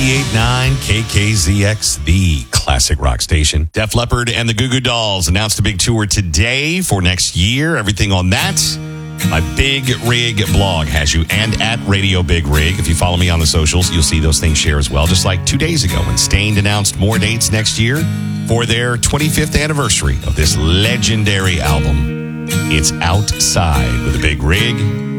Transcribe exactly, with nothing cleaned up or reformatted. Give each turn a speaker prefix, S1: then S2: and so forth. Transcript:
S1: ninety-eight point nine K K Z X, the classic rock station. Def Leppard and the Goo Goo Dolls announced a big tour today for next year. Everything on that. My Big Rig blog has you, and at Radio Big Rig. If you follow me on the socials, you'll see those things share as well. Just like two days ago when Staind announced more dates next year for their twenty-fifth anniversary of this legendary album. It's Outside with a Big Rig.